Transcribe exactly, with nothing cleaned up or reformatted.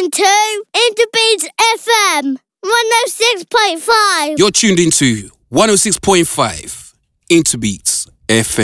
listening to Interbeats F M one oh six point five. You're tuned into one oh six point five Interbeats F M.